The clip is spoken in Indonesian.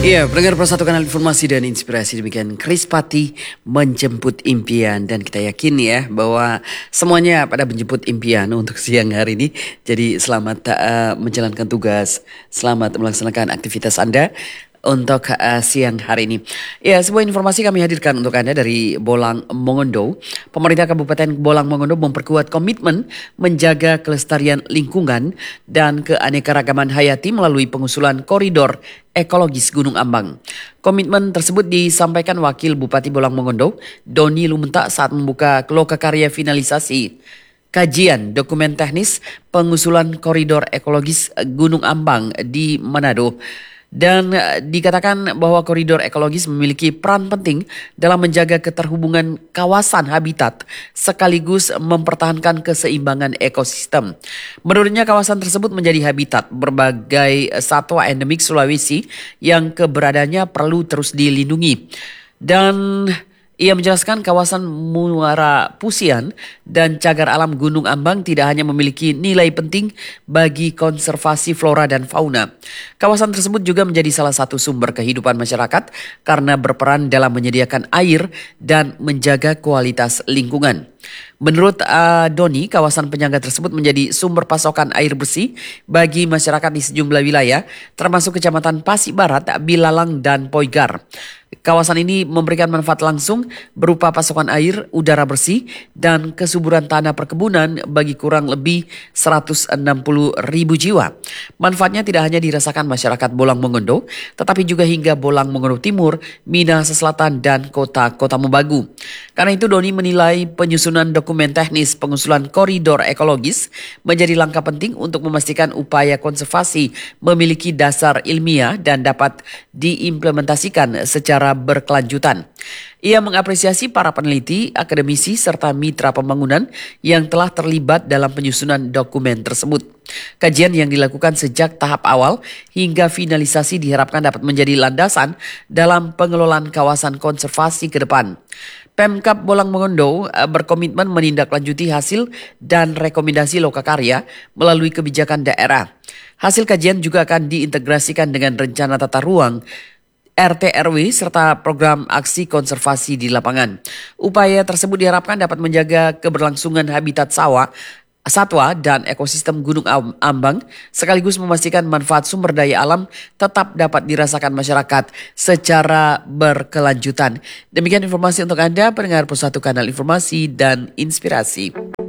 Iya, pendengar Persatu Kanal Informasi dan Inspirasi, demikian Chris Pati menjemput impian, dan kita yakin ya bahwa semuanya pada menjemput impian untuk siang hari ini. Jadi selamat menjalankan tugas, selamat melaksanakan aktivitas Anda untuk siang hari ini. Ya, sebuah informasi kami hadirkan untuk Anda dari Bolang Mongondo. Pemerintah Kabupaten Bolang Mongondo memperkuat komitmen menjaga kelestarian lingkungan dan keanekaragaman hayati melalui pengusulan koridor ekologis Gunung Ambang. Komitmen tersebut disampaikan Wakil Bupati Bolang Mongondo, Doni Lumentak, saat membuka lokakarya finalisasi kajian dokumen teknis pengusulan koridor ekologis Gunung Ambang di Manado. Dan dikatakan bahwa koridor ekologis memiliki peran penting dalam menjaga keterhubungan kawasan habitat sekaligus mempertahankan keseimbangan ekosistem. Menurutnya kawasan tersebut menjadi habitat berbagai satwa endemik Sulawesi yang keberadaannya perlu terus dilindungi. Dan ia menjelaskan kawasan Muara Pusian dan Cagar Alam Gunung Ambang tidak hanya memiliki nilai penting bagi konservasi flora dan fauna. Kawasan tersebut juga menjadi salah satu sumber kehidupan masyarakat karena berperan dalam menyediakan air dan menjaga kualitas lingkungan. Menurut Doni, kawasan penyangga tersebut menjadi sumber pasokan air bersih bagi masyarakat di sejumlah wilayah, termasuk Kecamatan Pasir Barat, Bilalang, dan Poigar. Kawasan ini memberikan manfaat langsung berupa pasokan air, udara bersih, dan kesuburan tanah perkebunan bagi kurang lebih 160.000 jiwa. Manfaatnya tidak hanya dirasakan masyarakat Bolang Mongondo, tetapi juga hingga Bolang Mongondo Timur, Minahasa Selatan, dan kota-kota Mobagu. Karena itu Doni menilai penyusunan dokumen teknis pengusulan koridor ekologis menjadi langkah penting untuk memastikan upaya konservasi memiliki dasar ilmiah dan dapat diimplementasikan secara berkelanjutan. Ia mengapresiasi para peneliti, akademisi, serta mitra pembangunan yang telah terlibat dalam penyusunan dokumen tersebut. Kajian yang dilakukan sejak tahap awal hingga finalisasi diharapkan dapat menjadi landasan dalam pengelolaan kawasan konservasi ke depan. Pemkab Bolang Mongondo berkomitmen menindaklanjuti hasil dan rekomendasi lokakarya melalui kebijakan daerah. Hasil kajian juga akan diintegrasikan dengan rencana tata ruang RT RW serta program aksi konservasi di lapangan. Upaya tersebut diharapkan dapat menjaga keberlangsungan habitat satwa dan ekosistem Gunung Ambang sekaligus memastikan manfaat sumber daya alam tetap dapat dirasakan masyarakat secara berkelanjutan. Demikian informasi untuk Anda pendengar Persatu Kanal Informasi dan Inspirasi.